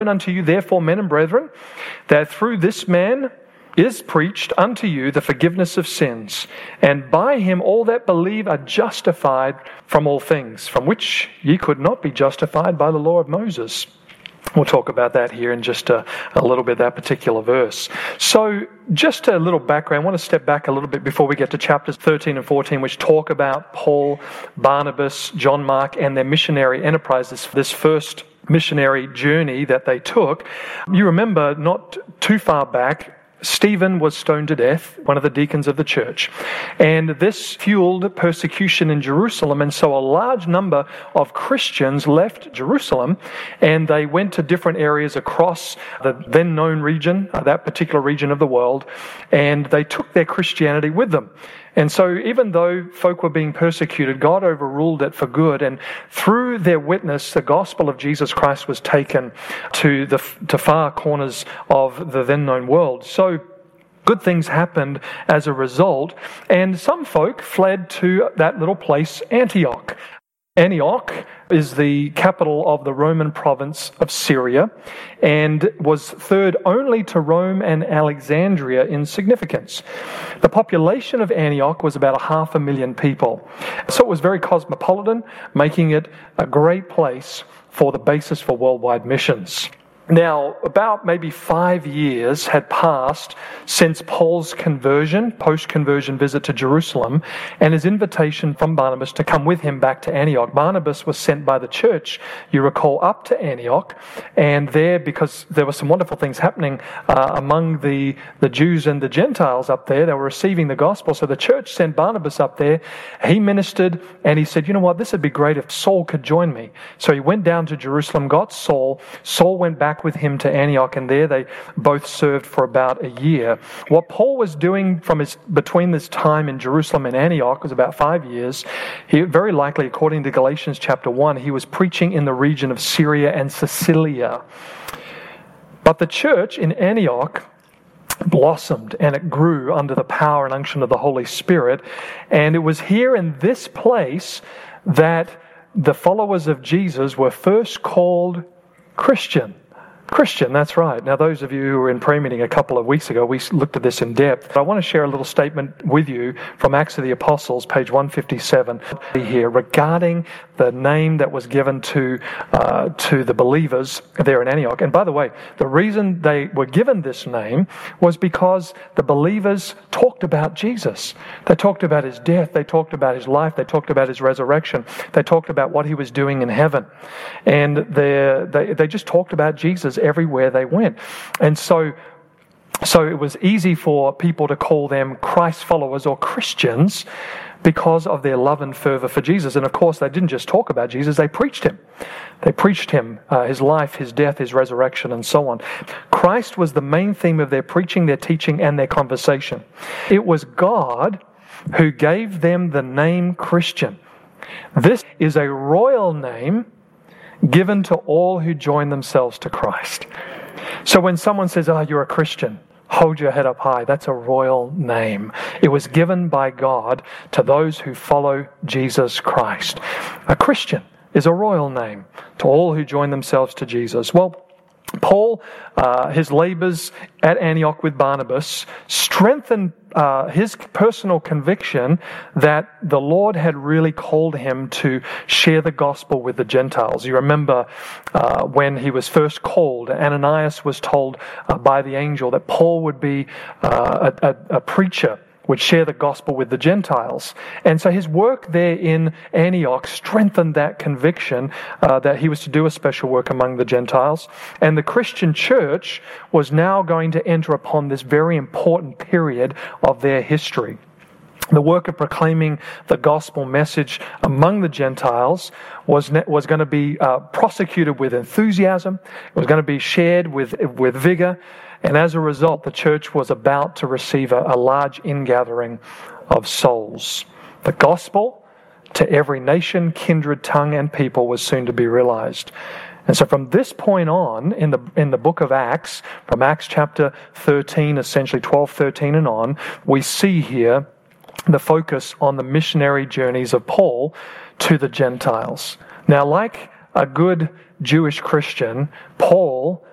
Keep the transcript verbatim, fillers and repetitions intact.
Unto you, therefore, men and brethren, that through this man is preached unto you the forgiveness of sins, and by him all that believe are justified from all things, from which ye could not be justified by the law of Moses. We'll talk about that here in just a, a little bit, that particular verse. So just a little background. I want to step back a little bit before we get to chapters thirteen and fourteen, which talk about Paul, Barnabas, John Mark, and their missionary enterprise, this, this first missionary journey that they took. You remember not too far back, Stephen was stoned to death, one of the deacons of the church. And this fueled persecution in Jerusalem. And so a large number of Christians left Jerusalem and they went to different areas across the then known region, uh, that particular region of the world, and they took their Christianity with them. And so even though folk were being persecuted, God overruled it for good. And through their witness, the gospel of Jesus Christ was taken to the to far corners of the then known world. So good things happened as a result. And some folk fled to that little place, Antioch. Antioch is the capital of the Roman province of Syria and was third only to Rome and Alexandria in significance. The population of Antioch was about a half a million people. So it was very cosmopolitan, making it a great place for the basis for worldwide missions. Now, about maybe five years had passed since Paul's conversion, post-conversion visit to Jerusalem, and his invitation from Barnabas to come with him back to Antioch. Barnabas was sent by the church, you recall, up to Antioch, and there, because there were some wonderful things happening uh, among the, the Jews and the Gentiles up there, they were receiving the gospel, so the church sent Barnabas up there. He ministered, and he said, you know what, this would be great if Saul could join me. So he went down to Jerusalem, got Saul. Saul went back with him to Antioch, and there they both served for about a year. What Paul was doing from his between this time in Jerusalem and Antioch was about five years. He very likely, according to Galatians chapter one, he was preaching in the region of Syria and Cilicia. But the church in Antioch blossomed and it grew under the power and unction of the Holy Spirit. And it was here in this place that the followers of Jesus were first called Christian. Christian, that's right. Now, those of you who were in prayer meeting a couple of weeks ago, we looked at this in depth. I want to share a little statement with you from Acts of the Apostles, page one fifty-seven, here, regarding the name that was given to uh, to the believers there in Antioch. And by the way, the reason they were given this name was because the believers talked about Jesus. They talked about his death. They talked about his life. They talked about his resurrection. They talked about what he was doing in heaven. And they they, they just talked about Jesus everywhere they went. And so so it was easy for people to call them Christ followers or Christians because of their love and fervor for Jesus. And of course, they didn't just talk about Jesus, they preached him. They preached him, uh, his life, his death, his resurrection, and so on. Christ was the main theme of their preaching, their teaching, and their conversation. It was God who gave them the name Christian. This is a royal name given to all who join themselves to Christ. So when someone says, oh, you're a Christian, hold your head up high. That's a royal name. It was given by God to those who follow Jesus Christ. A Christian is a royal name to all who join themselves to Jesus. Well, Paul, uh, his labors at Antioch with Barnabas strengthened uh, his personal conviction that the Lord had really called him to share the gospel with the Gentiles. You remember uh, when he was first called, Ananias was told uh, by the angel that Paul would be uh, a, a, a preacher, would share the gospel with the Gentiles. And so his work there in Antioch strengthened that conviction uh, that he was to do a special work among the Gentiles. And the Christian church was now going to enter upon this very important period of their history. The work of proclaiming the gospel message among the Gentiles was ne- was going to be uh, prosecuted with enthusiasm. It was going to be shared with with vigor. And as a result, the church was about to receive a, a large ingathering of souls. The gospel to every nation, kindred, tongue, and people was soon to be realized. And so from this point on, in the in the book of Acts, from Acts chapter thirteen, essentially twelve, thirteen and on, we see here the focus on the missionary journeys of Paul to the Gentiles. Now, like a good Jewish Christian, Paul